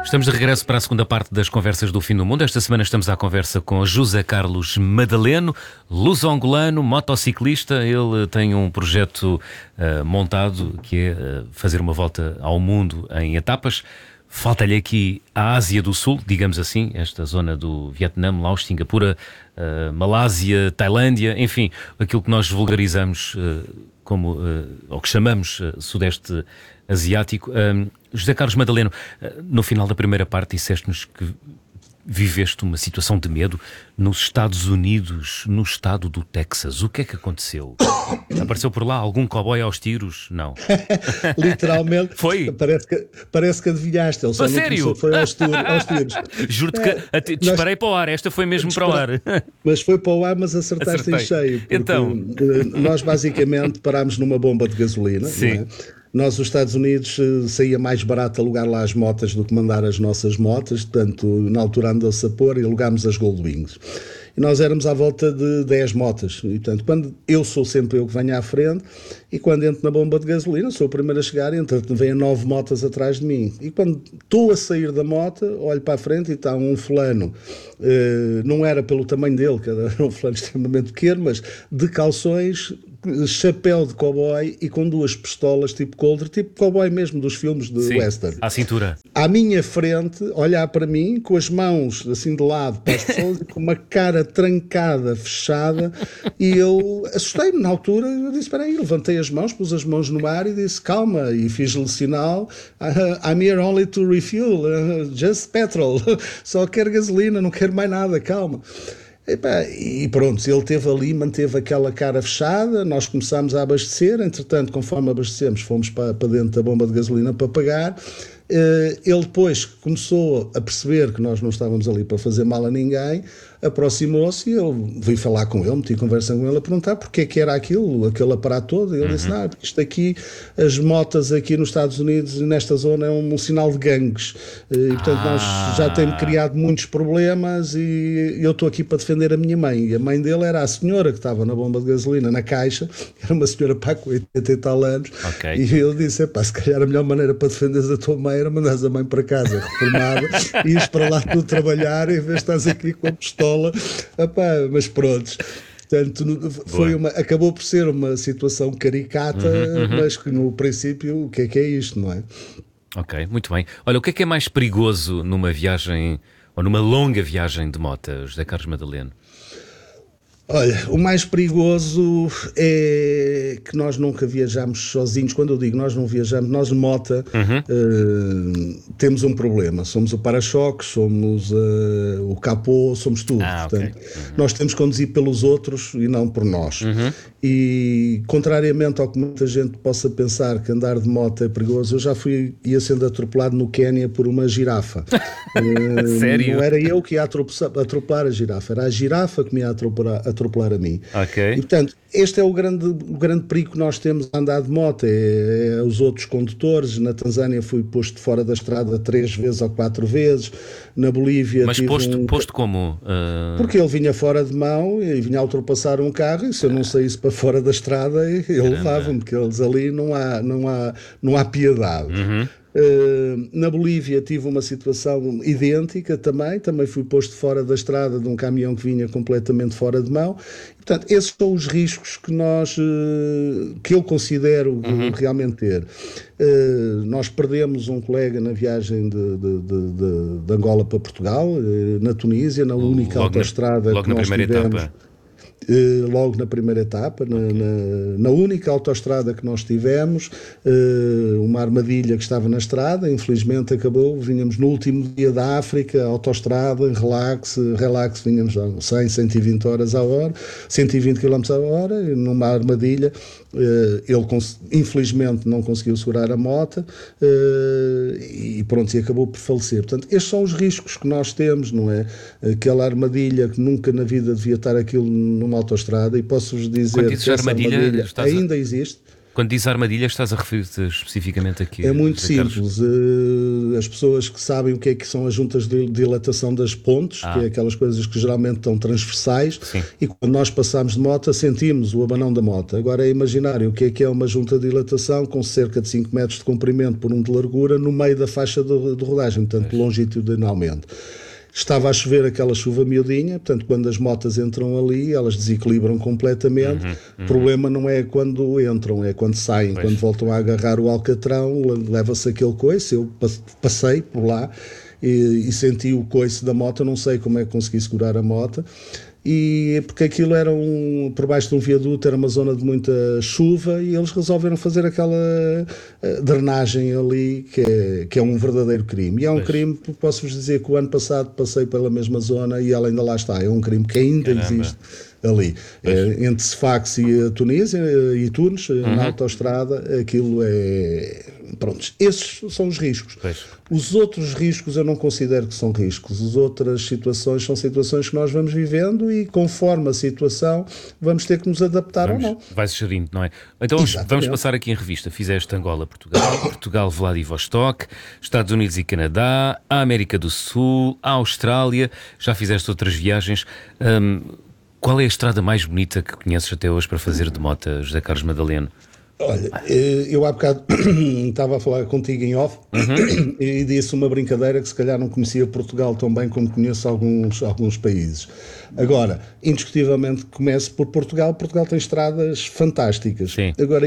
Estamos de regresso para a segunda parte das Conversas do Fim do Mundo. Esta semana estamos à conversa com José Carlos Madaleno, luso-angolano, motociclista. Ele tem um projeto montado que é fazer uma volta ao mundo em etapas. Falta-lhe aqui a Ásia do Sul, digamos assim, esta zona do Vietnã, Laos, Singapura, Malásia, Tailândia, enfim, aquilo que nós vulgarizamos como, ou que chamamos Sudeste Asiático. José Carlos Madaleno, no final da primeira parte disseste-nos que viveste uma situação de medo nos Estados Unidos, no estado do Texas. O que é que aconteceu? Apareceu por lá algum cowboy aos tiros? Não. Literalmente. Foi? Parece que adivinhaste. Ele só a não sério? Foi aos tiros. Juro-te que disparei para o ar. Esta foi mesmo para o ar. Mas foi para o ar, mas acertaste em cheio. Então. Nós basicamente parámos numa bomba de gasolina. Sim. Não é? Nós, os Estados Unidos, saía mais barato alugar lá as motas do que mandar as nossas motas, portanto, na altura andou-se a pôr e alugámos as Goldwings. E nós éramos à volta de 10 motas, e portanto, quando eu sou sempre eu que venho à frente, e quando entro na bomba de gasolina, sou o primeiro a chegar, entretanto vêm 9 motas atrás de mim. E quando estou a sair da moto, olho para a frente e está um fulano, não era pelo tamanho dele, que era um fulano extremamente pequeno, mas de calções, chapéu de cowboy e com 2 pistolas tipo Coldre, tipo cowboy mesmo dos filmes de Sim, western. à cintura. À minha frente, olhar para mim, com as mãos assim de lado para as pessoas e com uma cara trancada, fechada, e eu assustei-me na altura. Eu disse, espera aí, levantei as mãos, pus as mãos no ar e disse, calma, e fiz-lhe sinal, I'm here only to refuel, just petrol, só quero gasolina, não quero mais nada, calma. E pronto, ele esteve ali, manteve aquela cara fechada, nós começámos a abastecer, entretanto, conforme abastecemos, fomos para dentro da bomba de gasolina para pagar. Ele depois começou a perceber que nós não estávamos ali para fazer mal a ninguém, aproximou-se e eu vim falar com ele, meti conversa com ele a perguntar porque é que era aquele aparato todo, e ele disse, não, isto aqui, as motas aqui nos Estados Unidos, nesta zona, é um sinal de gangues, e portanto nós já temos criado muitos problemas e eu estou aqui para defender a minha mãe, e a mãe dele era a senhora que estava na bomba de gasolina, na caixa, era uma senhora pá, com 80 e tal anos, e eu disse, se calhar a melhor maneira para defenderes a tua mãe era mandares a mãe para casa reformada e ires para lá tu trabalhar em vez de estás aqui com a pistola. Mas pronto, portanto, acabou por ser uma situação caricata, mas que no princípio o que é isto, não é? Ok, muito bem. Olha, o que é mais perigoso numa viagem ou numa longa viagem de moto, José Carlos Madaleno? Olha, o mais perigoso é que nós nunca viajamos sozinhos. Quando eu digo nós não viajamos, nós de moto temos um problema. Somos o para-choques, somos o capô, somos tudo. Portanto, nós temos que conduzir pelos outros e não por nós. E, contrariamente ao que muita gente possa pensar que andar de moto é perigoso, eu já ia sendo atropelado no Quénia por uma girafa. Sério? Não era eu que ia atropelar a girafa, era a girafa que me ia atropelar a mim. Okay. E, portanto, este é o grande perigo que nós temos a andar de moto, é os outros condutores. Na Tanzânia fui posto fora da estrada 3 vezes ou 4 vezes, na Bolívia... Mas posto como? Porque ele vinha fora de mão e vinha a ultrapassar um carro, e se eu não saísse para fora da estrada, ele levava-me, porque eles ali não há piedade. Na Bolívia tive uma situação idêntica também fui posto fora da estrada de um caminhão que vinha completamente fora de mão. E, portanto, esses são os riscos que eu considero realmente ter. Nós perdemos um colega na viagem de Angola para Portugal, na Tunísia, na única autoestrada que nós tivemos. Logo na primeira etapa, na única autoestrada que nós tivemos, uma armadilha que estava na estrada, infelizmente acabou, vínhamos no último dia da África, autoestrada, relax, vínhamos a 100, 120 horas a hora, 120 km a hora, numa armadilha. Ele infelizmente não conseguiu segurar a moto e pronto, e acabou por falecer. Portanto, estes são os riscos que nós temos, não é? Aquela armadilha que nunca na vida devia estar aquilo numa autoestrada, e posso-vos dizer que essa armadilha ainda existe. Quando diz armadilha, estás a referir-te especificamente aqui? É muito simples. As pessoas que sabem o que é que são as juntas de dilatação das pontes, que é aquelas coisas que geralmente estão transversais, sim, e quando nós passamos de moto sentimos o abanão da moto. Agora é imaginar o que é uma junta de dilatação com cerca de 5 metros de comprimento por 1 de largura no meio da faixa de rodagem, portanto longitudinalmente. Estava a chover aquela chuva miudinha, portanto, quando as motas entram ali, elas desequilibram completamente. O problema não é quando entram, é quando saem, quando voltam a agarrar o alcatrão, leva-se aquele coice. Eu passei por lá e senti o coice da moto, não sei como é que consegui segurar a moto. E porque aquilo era por baixo de um viaduto, era uma zona de muita chuva, e eles resolveram fazer aquela drenagem ali, que é um verdadeiro crime. E é um crime, posso-vos dizer que o ano passado passei pela mesma zona e ela ainda lá está. É um crime que ainda existe ali. Entre Sfax e Tunísia e Tunis, na autoestrada, aquilo é... Pronto, esses são os riscos. Os outros riscos eu não considero que são riscos. As outras situações são situações que nós vamos vivendo e conforme a situação vamos ter que nos adaptar ou não. Vai-se gerindo, não é? Então vamos passar aqui em revista. Fizeste Angola, Portugal, Portugal, Vladivostok, Estados Unidos e Canadá, a América do Sul, a Austrália, já fizeste outras viagens. Qual é a estrada mais bonita que conheces até hoje para fazer de moto, José Carlos Madaleno? Olha, eu há bocado estava a falar contigo em off e disse uma brincadeira que se calhar não conhecia Portugal tão bem como conheço alguns países. Agora, indiscutivelmente começo por Portugal. Portugal tem estradas fantásticas. Sim. Agora,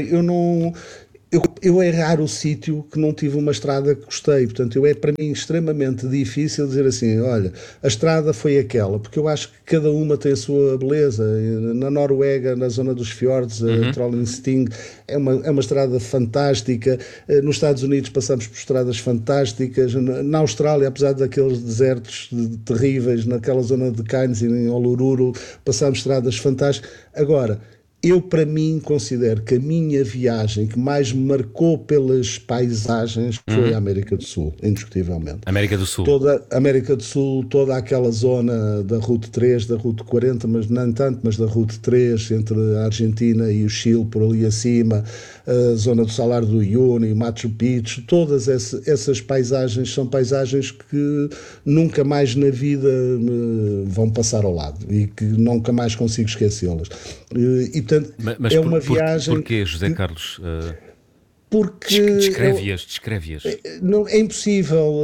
eu é raro o sítio que não tive uma estrada que gostei, portanto é para mim extremamente difícil dizer assim, olha, a estrada foi aquela, porque eu acho que cada uma tem a sua beleza. Na Noruega, na zona dos fiordes, a Trollhättan é uma estrada fantástica. Nos Estados Unidos passamos por estradas fantásticas. Na Austrália, apesar daqueles desertos terríveis, naquela zona de Cairns e em Uluru, passamos estradas fantásticas. Agora, eu, para mim, considero que a minha viagem que mais me marcou pelas paisagens foi a América do Sul, indiscutivelmente. América do Sul. Toda a América do Sul, toda aquela zona da Route 3, da Route 40, mas não tanto, mas da Route 3, entre a Argentina e o Chile, por ali acima, a zona do Salar do Uyuni, Machu Picchu, todas essas paisagens são paisagens que nunca mais na vida vão passar ao lado e que nunca mais consigo esquecê-las. E, portanto, mas é uma viagem... Porquê, José Carlos? Porque Descreve-as. Não, é impossível.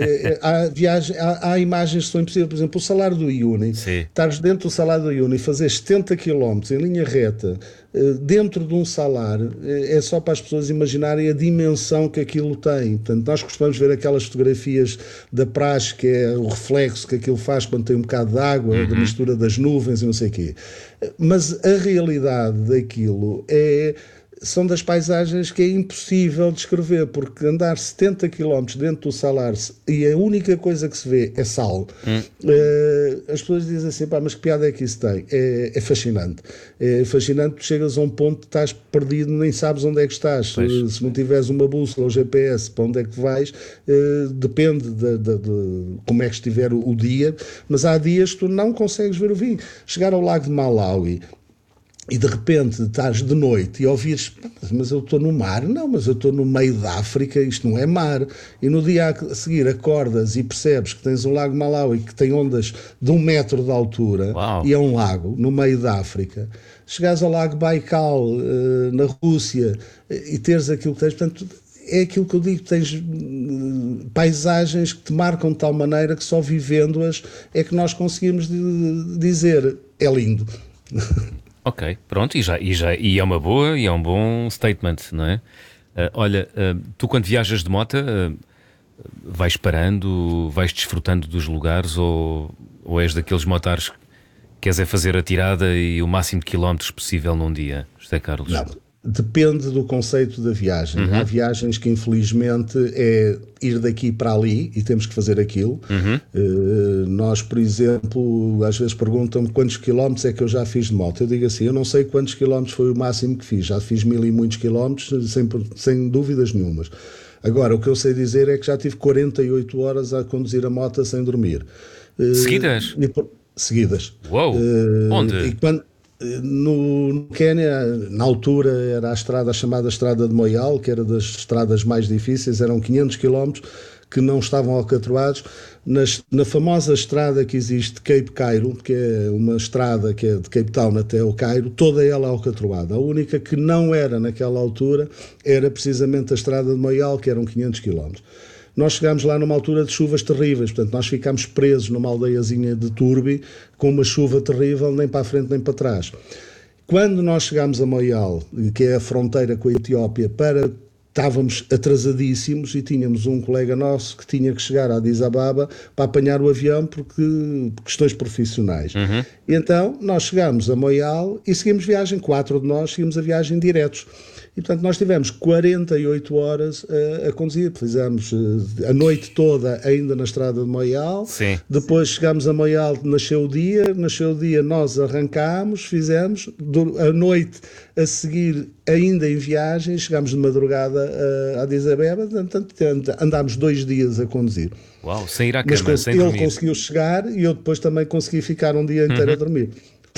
Há imagens que são impossíveis. Por exemplo, o Salar do Uyuni. Estares dentro do Salar do Uyuni e fazer 70 km em linha reta dentro de um salar, é só para as pessoas imaginarem a dimensão que aquilo tem. Portanto, nós costumamos ver aquelas fotografias da praxe, que é o reflexo que aquilo faz quando tem um bocado de água, da mistura das nuvens e não sei o quê. Mas a realidade daquilo são das paisagens que é impossível descrever, porque andar 70 km dentro do salar e a única coisa que se vê é sal. As pessoas dizem assim, pá, mas que piada é que isso tem? É fascinante. É fascinante, tu chegas a um ponto que estás perdido, nem sabes onde é que estás. Se não tiveres uma bússola ou GPS para onde é que vais, depende de como é que estiver o dia, mas há dias que tu não consegues ver o vinho. Chegar ao lago de Malawi e de repente estás de noite e ouvires, mas eu estou no mar? Não, mas eu estou no meio da África, isto não é mar. E no dia a seguir acordas e percebes que tens um lago Malawi que tem ondas de 1 metro de altura. Uau. E é um lago no meio da África. Chegares ao lago Baikal, na Rússia, e teres aquilo que tens, portanto, é aquilo que eu digo, tens paisagens que te marcam de tal maneira que só vivendo-as é que nós conseguimos dizer, é lindo. Ok, pronto, e é uma boa, e é um bom statement, não é? Olha, tu quando viajas de moto, vais parando, vais desfrutando dos lugares ou és daqueles motares que queres fazer a tirada e o máximo de quilómetros possível num dia, José Carlos? Não, depende do conceito da viagem. Há viagens que infelizmente é ir daqui para ali e temos que fazer aquilo. Nós, por exemplo, às vezes perguntam-me quantos quilómetros é que eu já fiz de moto. Eu digo assim, eu não sei quantos quilómetros foi o máximo que fiz. Já fiz 1000 e muitos quilómetros, sem dúvidas nenhumas. Agora, o que eu sei dizer é que já tive 48 horas a conduzir a moto sem dormir. Seguidas? Seguidas. Uou! Onde? E quando No Quénia, na altura, era a chamada Estrada de Moyal, que era das estradas mais difíceis, eram 500 quilómetros que não estavam alcatroados. Na famosa estrada que existe de Cape Cairo, que é uma estrada que é de Cape Town até o Cairo, toda ela alcatroada. A única que não era naquela altura era precisamente a Estrada de Moyal, que eram 500 quilómetros. Nós chegámos lá numa altura de chuvas terríveis, portanto nós ficámos presos numa aldeiazinha de Turbi, com uma chuva terrível, nem para a frente nem para trás. Quando nós chegámos a Moyal, que é a fronteira com a Etiópia, estávamos atrasadíssimos e tínhamos um colega nosso que tinha que chegar a Addis Ababa para apanhar o avião por questões profissionais. E então nós chegámos a Moyal e seguimos viagem, 4 de nós seguimos a viagem diretos. E, portanto, nós tivemos 48 horas a conduzir. Fizemos a noite toda ainda na estrada de Moyal. Sim. Depois chegámos a Moyal, nasceu o dia, nós arrancámos, fizemos. A noite a seguir, ainda em viagem, chegámos de madrugada a Addis Abeba. Portanto, andámos 2 dias a conduzir. Uau, sem ir à cama, sem ele dormir. conseguiu chegar e eu depois também consegui ficar um dia inteiro a dormir.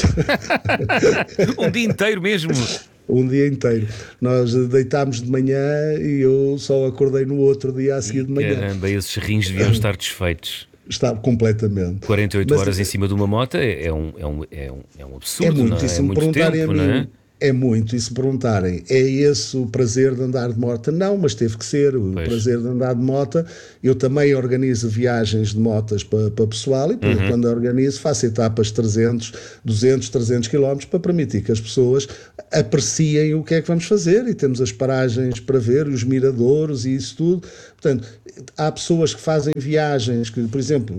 Um dia inteiro mesmo? Um dia inteiro. Nós deitámos de manhã e eu só acordei no outro dia a seguir de manhã. Caramba, esses rins deviam estar desfeitos. Está completamente. 48 horas em cima de uma moto é um absurdo, muito, não é? E se É me muito perguntarem tempo, a mim, não é? é muito. E se perguntarem, é esse o prazer de andar de moto? Não, mas teve que ser. O prazer de andar de moto. Eu também organizo viagens de motas para pessoal e quando organizo faço etapas de 200, 300 quilómetros para permitir que as pessoas apreciem o que é que vamos fazer e temos as paragens para ver, os miradouros e isso tudo. Portanto, há pessoas que fazem viagens que, por exemplo,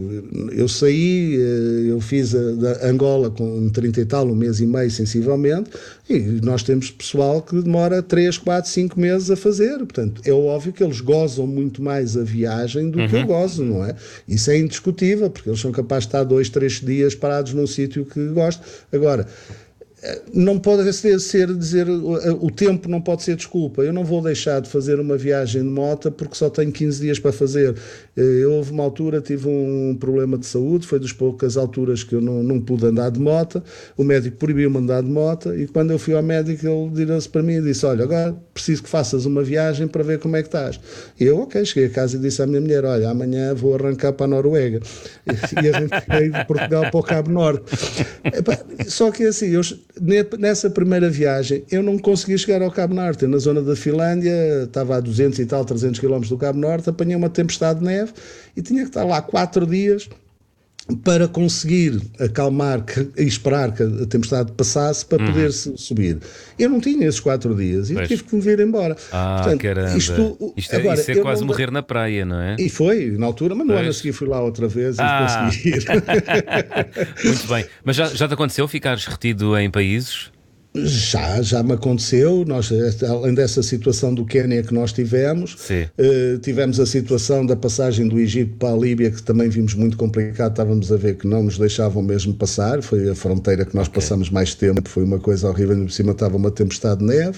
eu fiz da Angola com 30 e tal, 1 mês e meio sensivelmente, e nós temos pessoal que demora 3, 4, 5 meses a fazer. Portanto, é óbvio que eles gozam muito mais a viagem do que eu gozo, não é? Isso é indiscutível, porque eles são capazes de estar 2, 3 dias parados num sítio que gostam. Agora, não pode dizer o tempo não pode ser desculpa. Eu não vou deixar de fazer uma viagem de moto porque só tenho 15 dias para fazer. Houve uma altura, tive um problema de saúde, foi das poucas alturas que eu não pude andar de moto. O médico proibiu-me andar de moto e quando eu fui ao médico ele virou-se para mim e disse: olha, agora preciso que faças uma viagem para ver como é que estás. E eu, ok, cheguei a casa e disse à minha mulher: olha, amanhã vou arrancar para a Noruega. E arranquei de Portugal para o Cabo Norte. Só que assim, nessa primeira viagem eu não conseguia chegar ao Cabo Norte. Na zona da Finlândia, estava a 200 e tal, 300 km do Cabo Norte, apanhei uma tempestade de neve e tinha que estar lá 4 dias para conseguir acalmar e esperar que a tempestade passasse para poder subir. Eu não tinha esses 4 dias e tive que me vir embora. Portanto, caramba. Isto é quase morrer na praia, não é? E foi, na altura, mas no ano a seguir fui lá outra vez e consegui ir. Muito bem. Mas já te aconteceu ficares retido em países? Já me aconteceu. Nós, além dessa situação do Quénia que nós tivemos, tivemos a situação da passagem do Egito para a Líbia, que também vimos muito complicado. Estávamos a ver que não nos deixavam mesmo passar. Foi a fronteira que nós passamos mais tempo. Foi uma coisa horrível. Por cima estava uma tempestade de neve.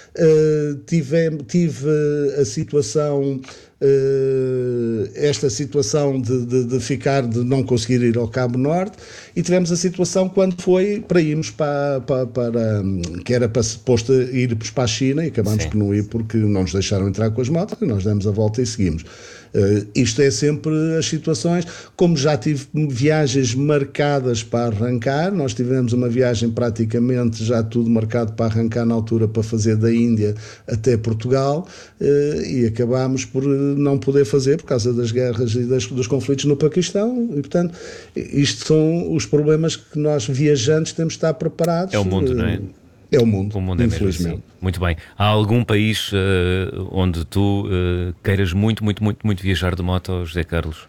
Tive a situação, esta situação de não conseguir ir ao Cabo Norte, e tivemos a situação quando foi para irmos que era para suposto irmos para a China, e acabámos por não ir porque não nos deixaram entrar com as motos, e nós demos a volta e seguimos. Isto é sempre as situações. Como já tive viagens marcadas para arrancar, nós tivemos uma viagem praticamente já tudo marcado para arrancar na altura para fazer da Índia até Portugal, e acabámos por não poder fazer por causa das guerras e dos conflitos no Paquistão. E portanto, isto são os problemas que nós viajantes temos de estar preparados. É o mundo, não é? É o mundo, infelizmente. É mesmo assim. Muito bem. Há algum país onde tu queiras muito viajar de moto, José Carlos?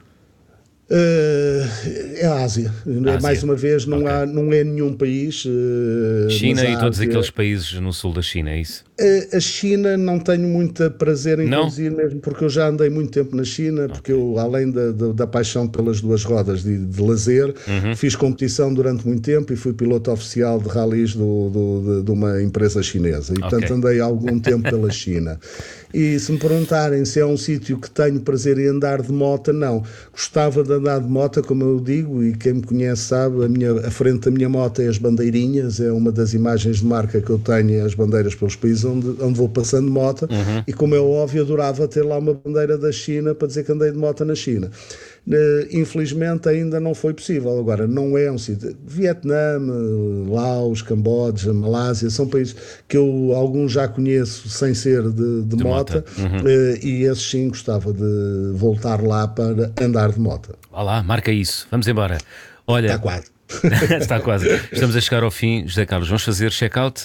É a Ásia. Mais uma vez, não é nenhum país. China e todos aqueles países no sul da China, é isso? A China não tenho muito prazer em conduzir, mesmo porque eu já andei muito tempo na China, porque eu, além da paixão pelas 2 rodas de lazer, fiz competição durante muito tempo e fui piloto oficial de ralis de uma empresa chinesa. E, portanto, andei algum tempo pela China. E se me perguntarem se é um sítio que tenho prazer em andar de moto, não. Gostava de andar de moto, como eu digo, e quem me conhece sabe, a frente da minha moto é as bandeirinhas, é uma das imagens de marca que eu tenho, é as bandeiras pelos países onde vou passando de moto, e como é óbvio, adorava ter lá uma bandeira da China para dizer que andei de moto na China. Infelizmente ainda não foi possível. Agora, não é um sítio. Vietnã, Laos, Camboja, Malásia, são países que eu alguns já conheço sem ser de moto, e esses sim gostava de voltar lá para andar de moto. Vá lá, marca isso, vamos embora. Olha, Está quase. está quase. Estamos a chegar ao fim, José Carlos. Vamos fazer check-out?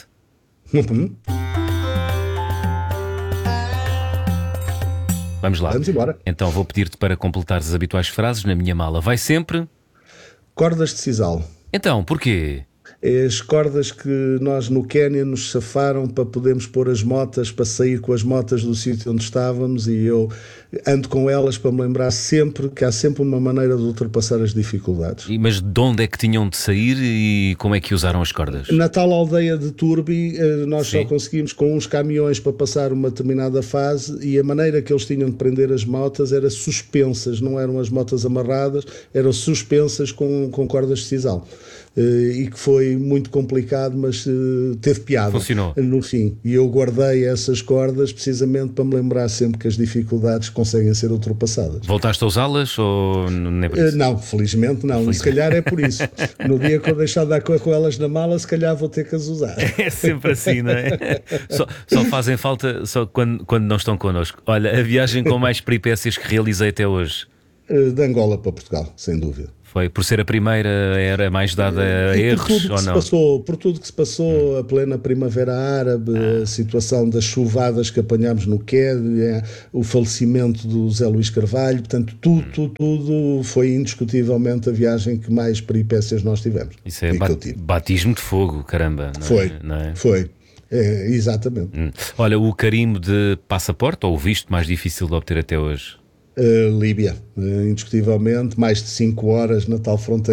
Vamos lá. Vamos embora. Então vou pedir-te para completares as habituais frases. Na minha mala vai sempre. Cordas de sisal. Então, porquê? As cordas que nós no Quénia nos safaram para podermos pôr as motas, para sair com as motas do sítio onde estávamos, e eu ando com elas para me lembrar sempre que há sempre uma maneira de ultrapassar as dificuldades. Mas de onde é que tinham de sair e como é que usaram as cordas? Na tal aldeia de Turbi, nós Sim. só conseguimos com uns caminhões para passar uma determinada fase, e a maneira que eles tinham de prender as motas era suspensas, não eram as motas amarradas, eram suspensas com cordas de sisal. E que foi muito complicado, mas teve piada. Funcionou. No fim. E eu guardei essas cordas precisamente para me lembrar sempre que as dificuldades conseguem ser ultrapassadas. Voltaste a usá-las ou não é por isso? Não, felizmente não. Se calhar é por isso. No dia que eu deixar de dar com elas na mala, se calhar vou ter que as usar. É sempre assim, não é? Só fazem falta só quando não estão connosco. Olha, a viagem com mais peripécias que realizei até hoje De Angola para Portugal, sem dúvida. foi por ser a primeira, era mais dada a erros ou não? Por tudo que se passou, a plena primavera árabe, a situação das chuvadas que apanhámos no Quénia, o falecimento do Zé Luís Carvalho, portanto, tudo foi indiscutivelmente a viagem que mais peripécias nós tivemos. Isso é E que eu tive. batismo de fogo, caramba. Não Foi, é? Não é? foi. É, exatamente. Olha, o carimbo de passaporte ou o visto mais difícil de obter até hoje? Líbia, indiscutivelmente, mais de 5 horas na tal fronteira